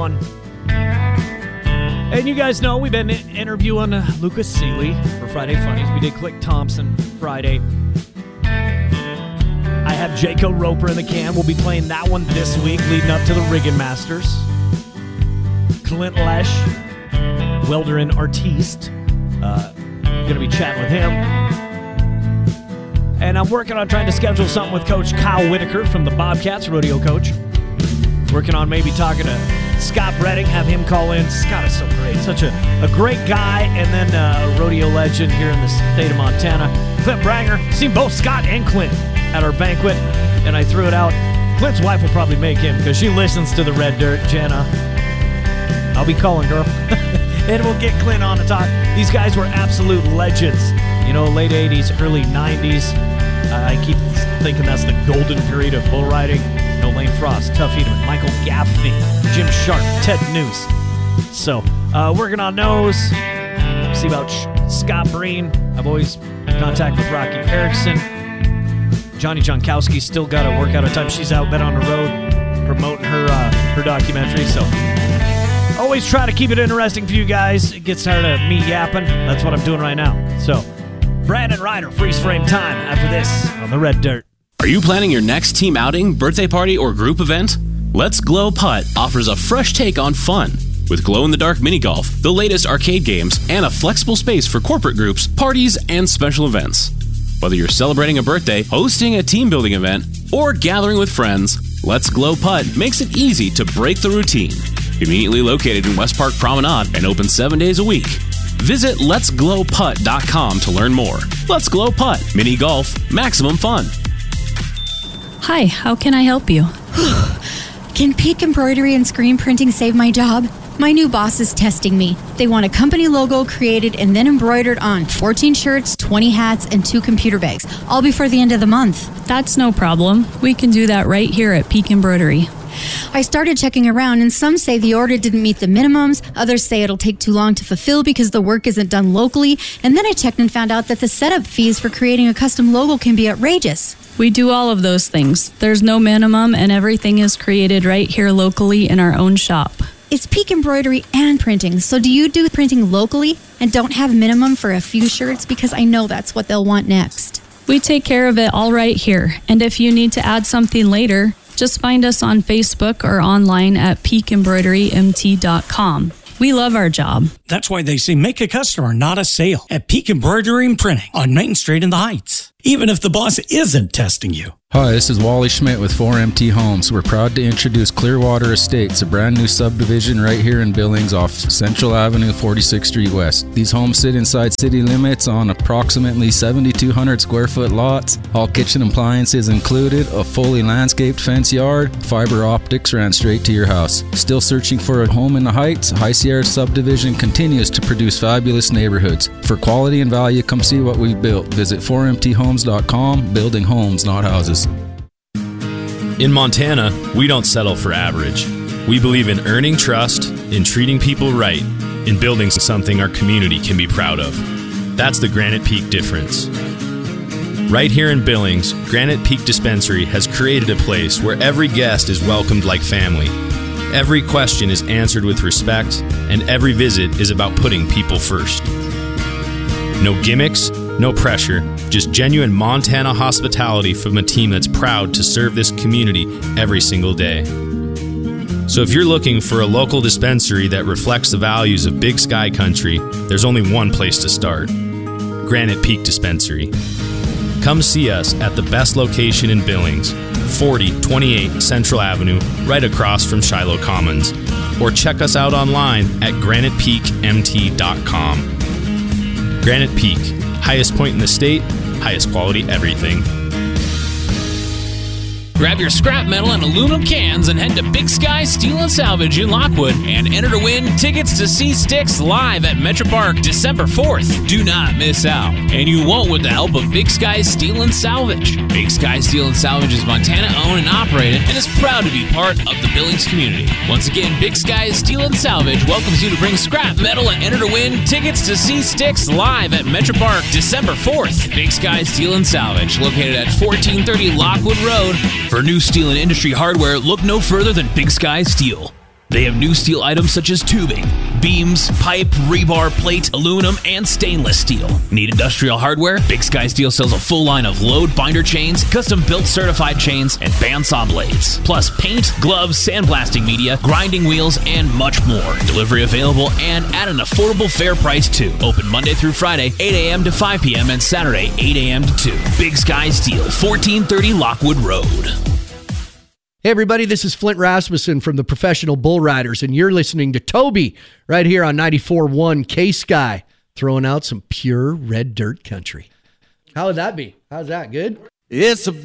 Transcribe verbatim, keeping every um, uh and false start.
one. And you guys know we've been interviewing uh, Lucas Seeley for Friday Funnies. We did Click Thompson Friday. I have Jaco Roper in the can. We'll be playing that one this week, leading up to the Riggin Masters. Clint Lesh, welder and artiste. Uh, going to be chatting with him. And I'm working on trying to schedule something with Coach Kyle Whitaker from the Bobcats, rodeo coach. Working on maybe talking to Scott Redding, have him call in. Scott is so great. Such a, a great guy. And then uh, a rodeo legend here in the state of Montana. Clint Branger. Seen both Scott and Clint at our banquet. And I threw it out. Clint's wife will probably make him because she listens to the Red Dirt. Jenna. I'll be calling, girl. And we'll get Clint on to talk. These guys were absolute legends. You know, late eighties, early nineties. Uh, I keep thinking that's the golden period of bull riding. You know, Lane Frost, Tuff Hedeman, Michael Gaffney, Jim Sharp, Ted Noose. So, uh, working on those. See about Scott Breen. I've always in contact with Rocky Erickson. Johnny Jonkowski's still got to work out a time. She's out, been on the road promoting her uh, her documentary. So, always try to keep it interesting for you guys. It gets tired of me yapping. That's what I'm doing right now. So, Brandon Ryder, freeze frame time after this on the Red Dirt. Are you planning your next team outing, birthday party, or group event? Let's Glow Putt offers a fresh take on fun. With glow-in-the-dark mini golf, the latest arcade games, and a flexible space for corporate groups, parties, and special events. Whether you're celebrating a birthday, hosting a team-building event, or gathering with friends, Let's Glow Putt makes it easy to break the routine. Conveniently located in West Park Promenade and open seven days a week. Visit lets glow putt dot com to learn more. Let's Glow Putt. Mini golf, maximum fun. Hi, how can I help you? Can Peak Embroidery and Screen Printing save my job? My new boss is testing me. They want a company logo created and then embroidered on fourteen shirts, twenty hats, and two computer bags, all before the end of the month. That's no problem. We can do that right here at Peak Embroidery. I started checking around, and some say the order didn't meet the minimums. Others say it'll take too long to fulfill because the work isn't done locally. And then I checked and found out that the setup fees for creating a custom logo can be outrageous. We do all of those things. There's no minimum, and everything is created right here locally in our own shop. It's Peak Embroidery and Printing. So do you do printing locally and don't have minimum for a few shirts? Because I know that's what they'll want next. We take care of it all right here. And if you need to add something later, just find us on Facebook or online at peak embroidery m t dot com. We love our job. That's why they say make a customer, not a sale, at Peak Embroidery and Printing on Knighton Street in the Heights. Even if the boss isn't testing you. Hi, this is Wally Schmidt with four M T Homes. We're proud to introduce Clearwater Estates, a brand new subdivision right here in Billings off Central Avenue, forty-sixth Street West. These homes sit inside city limits on approximately seventy-two hundred square foot lots. All kitchen appliances included, a fully landscaped fence yard, fiber optics ran straight to your house. Still searching for a home in the Heights? High Sierra Subdivision continues to produce fabulous neighborhoods. For quality and value, come see what we've built. Visit four M T homes dot com, building homes, not houses. In Montana, we don't settle for average. We believe in earning trust, in treating people right, in building something our community can be proud of. That's the Granite Peak difference. Right here in Billings, Granite Peak Dispensary has created a place where every guest is welcomed like family. Every question is answered with respect, and every visit is about putting people first. No gimmicks, no pressure, just genuine Montana hospitality from a team that's proud to serve this community every single day. So if you're looking for a local dispensary that reflects the values of Big Sky Country, there's only one place to start: Granite Peak Dispensary. Come see us at the best location in Billings, forty twenty-eight Central Avenue, right across from Shiloh Commons. Or check us out online at granite peak m t dot com. Granite Peak, highest point in the state, highest quality everything. Grab your scrap metal and aluminum cans and head to Big Sky Steel and Salvage in Lockwood and enter to win tickets to see Styx live at Metro Park December fourth. Do not miss out, and you won't with the help of Big Sky Steel and Salvage. Big Sky Steel and Salvage is Montana owned and operated and is proud to be part of the Billings community. Once again, Big Sky Steel and Salvage welcomes you to bring scrap metal and enter to win tickets to see Styx live at Metro Park December fourth. Big Sky Steel and Salvage, located at fourteen thirty Lockwood Road. For new steel and industry hardware, look no further than Big Sky Steel. They have new steel items such as tubing, beams, pipe, rebar, plate, aluminum, and stainless steel. Need industrial hardware? Big Sky Steel sells a full line of load binder chains, custom-built certified chains, and bandsaw blades. Plus paint, gloves, sandblasting media, grinding wheels, and much more. Delivery available and at an affordable fair price too. Open Monday through Friday, eight a.m. to five p.m. and Saturday, eight a.m. to two. Big Sky Steel, fourteen thirty Lockwood Road. Hey, everybody, this is Flint Rasmussen from the Professional Bull Riders, and you're listening to Toby right here on ninety-four point one K-Sky, throwing out some pure red dirt country. How would that be? How's that? Good? It's a